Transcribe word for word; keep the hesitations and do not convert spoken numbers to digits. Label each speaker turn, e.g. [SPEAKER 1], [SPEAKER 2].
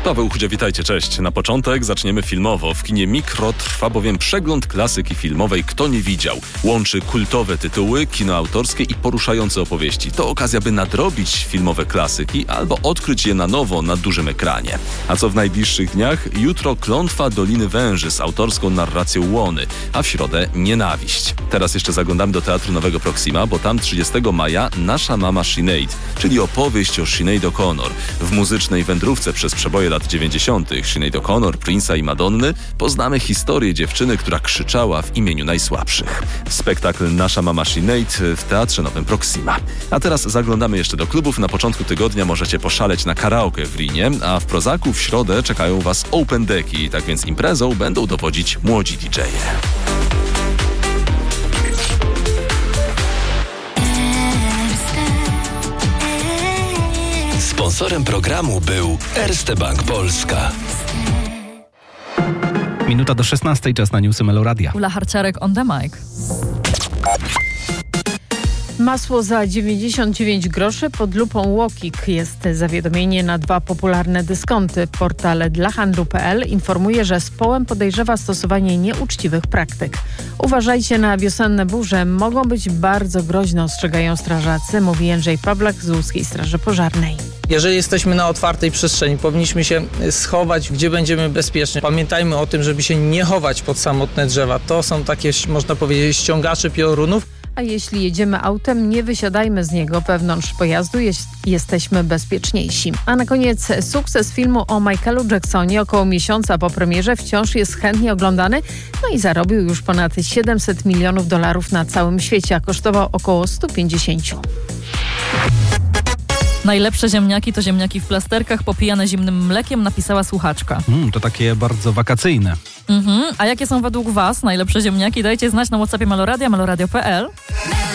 [SPEAKER 1] Paweł Chudzie, witajcie, cześć. Na początek zaczniemy filmowo. W kinie Mikro trwa bowiem przegląd klasyki filmowej Kto nie widział. Łączy kultowe tytuły, kino autorskie i poruszające opowieści. To okazja, by nadrobić filmowe klasyki albo odkryć je na nowo na dużym ekranie. A co w najbliższych dniach? Jutro Klątwa Doliny Węży z autorską narracją Łony, a w środę Nienawiść. Teraz jeszcze zaglądamy do Teatru Nowego Proxima, bo tam trzydziestego maja Nasza mama Sinead, czyli opowieść o Sinead O'Connor. W muzycznej wędrówce przez przeboje lat dziewięćdziesiątych Sinead O'Connor, Prince'a i Madonny poznamy historię dziewczyny, która krzyczała w imieniu najsłabszych. Spektakl Nasza mama Sinead w Teatrze Nowym Proxima. A teraz zaglądamy jeszcze do klubów. Na początku tygodnia możecie poszaleć na karaoke w Rinie, a w Prozaku w środę czekają Was open decki. Tak więc imprezą będą dowodzić młodzi didżeje.
[SPEAKER 2] Sponsorem programu był Erste Bank Polska.
[SPEAKER 3] Minuta do szesnastej, czas na newsy Meloradia.
[SPEAKER 4] Ula Harciarek on the mic.
[SPEAKER 5] Masło za dziewięćdziesiąt dziewięć groszy pod lupą Łokik jest zawiadomienie na dwa popularne dyskonty. Portal dla handlu kropka p l informuje, że Społem podejrzewa stosowanie nieuczciwych praktyk. Uważajcie na wiosenne burze, mogą być bardzo groźne, ostrzegają strażacy, mówi Jędrzej Pawlak z Łódzkiej Straży Pożarnej.
[SPEAKER 6] Jeżeli jesteśmy na otwartej przestrzeni, powinniśmy się schować, gdzie będziemy bezpieczni. Pamiętajmy o tym, żeby się nie chować pod samotne drzewa. To są takie, można powiedzieć, ściągacze piorunów.
[SPEAKER 5] A jeśli jedziemy autem, nie wysiadajmy z niego. Wewnątrz pojazdu jest, jesteśmy bezpieczniejsi. A na koniec sukces filmu o Michaelu Jacksonie około miesiąca po premierze wciąż jest chętnie oglądany. No i zarobił już ponad siedemset milionów dolarów na całym świecie, a kosztował około sto pięćdziesiąt.
[SPEAKER 4] Najlepsze ziemniaki to ziemniaki w plasterkach popijane zimnym mlekiem, napisała słuchaczka.
[SPEAKER 3] Mm, to takie bardzo wakacyjne.
[SPEAKER 4] Mhm. A jakie są według Was najlepsze ziemniaki? Dajcie znać na WhatsAppie Meloradia, meloradio kropka p l.